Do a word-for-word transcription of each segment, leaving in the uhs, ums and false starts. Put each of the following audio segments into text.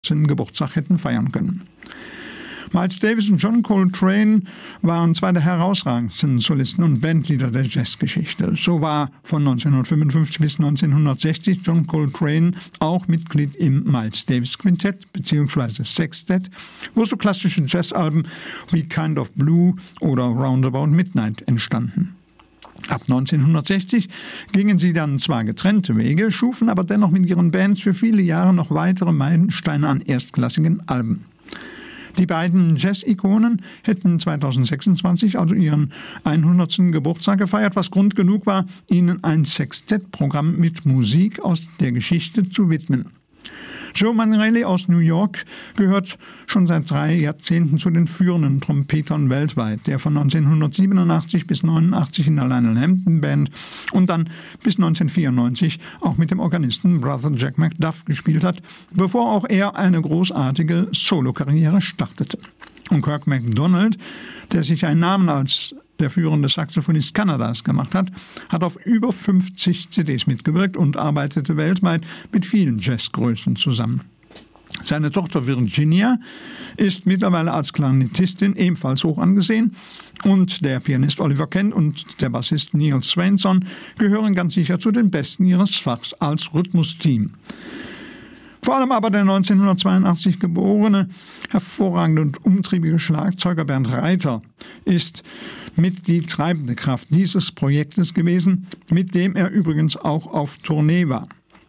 Geburtstag hätten feiern können. Miles Davis und John Coltrane waren zwei der herausragendsten Solisten und Bandleader der Jazzgeschichte. So war von neunzehnhundertfünfundfünfzig bis neunzehnhundertsechzig John Coltrane auch Mitglied im Miles Davis Quintett bzw. Sextett, wo so klassische Jazzalben wie Kind of Blue oder Roundabout Midnight entstanden. Ab neunzehnhundertsechzig gingen sie dann zwar getrennte Wege, schufen aber dennoch mit ihren Bands für viele Jahre noch weitere Meilensteine an erstklassigen Alben. Die beiden Jazz-Ikonen hätten zweitausendsechsundzwanzig also ihren hundertsten Geburtstag gefeiert, was Grund genug war, ihnen ein Sextettprogramm mit Musik aus der Geschichte zu widmen. Joe Manganiello aus New York gehört schon seit drei Jahrzehnten zu den führenden Trompetern weltweit, der von neunzehnhundertsiebenundachtzig bis neunundachtzig in der Lionel Hampton Band und dann bis neunzehnhundertvierundneunzig auch mit dem Organisten Brother Jack McDuff gespielt hat, bevor auch er eine großartige Solokarriere startete. Und Kirk MacDonald, der sich einen Namen als der führende Saxophonist Kanadas gemacht hat, hat auf über fünfzig C Ds mitgewirkt und arbeitete weltweit mit vielen Jazzgrößen zusammen. Seine Tochter Virginia ist mittlerweile als Klarinettistin ebenfalls hoch angesehen und der Pianist Oliver Kent und der Bassist Neil Swainson gehören ganz sicher zu den Besten ihres Fachs als Rhythmusteam. Vor allem aber der neunzehnhundertzweiundachtzig geborene, hervorragende und umtriebige Schlagzeuger Bernd Reiter ist mit die treibende Kraft dieses Projektes gewesen, mit dem er übrigens auch auf Tournee war.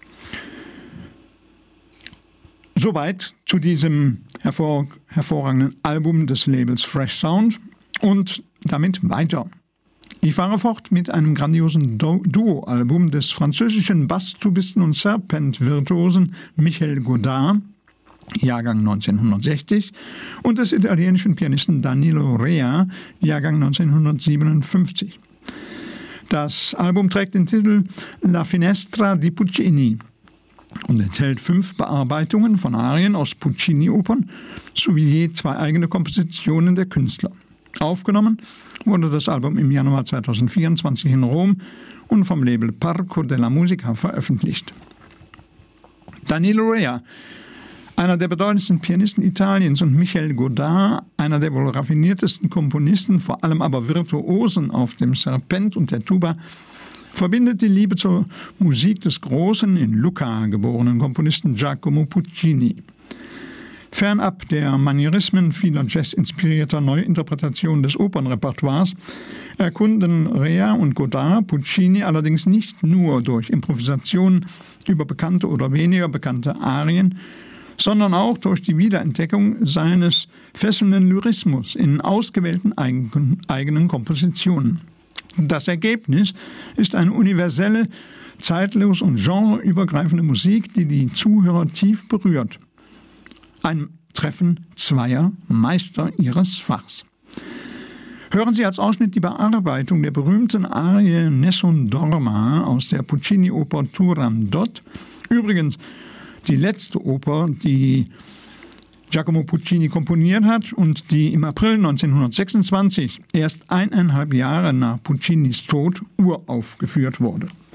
Soweit zu diesem hervor, hervorragenden Album des Labels Fresh Sound und damit weiter. Ich fahre fort mit einem grandiosen Duo-Album des französischen Basstubisten und Serpent-Virtuosen Michel Godard, Jahrgang neunzehnhundertsechzig, und des italienischen Pianisten Danilo Rea, Jahrgang neunzehnhundertsiebenundfünfzig. Das Album trägt den Titel La Finestra di Puccini und enthält fünf Bearbeitungen von Arien aus Puccini-Opern sowie je zwei eigene Kompositionen der Künstler. Aufgenommen wurde das Album im Januar zweitausendvierundzwanzig in Rom und vom Label Parco della Musica veröffentlicht. Danilo Rea, einer der bedeutendsten Pianisten Italiens, und Michel Godard, einer der wohl raffiniertesten Komponisten, vor allem aber Virtuosen auf dem Serpent und der Tuba, verbindet die Liebe zur Musik des großen, in Lucca geborenen Komponisten Giacomo Puccini. Fernab der Manierismen vieler jazz-inspirierter Neuinterpretationen des Opernrepertoires erkunden Rea und Godard Puccini allerdings nicht nur durch Improvisationen über bekannte oder weniger bekannte Arien, sondern auch durch die Wiederentdeckung seines fesselnden Lyrismus in ausgewählten eigen, eigenen Kompositionen. Das Ergebnis ist eine universelle, zeitlos und genreübergreifende Musik, die die Zuhörer tief berührt. Ein Treffen zweier Meister ihres Fachs. Hören Sie als Ausschnitt die Bearbeitung der berühmten Arie Nessun Dorma aus der Puccini-Oper Turandot. Übrigens die letzte Oper, die Giacomo Puccini komponiert hat und die im April neunzehnhundertsechsundzwanzig, erst eineinhalb Jahre nach Puccinis Tod, uraufgeführt wurde.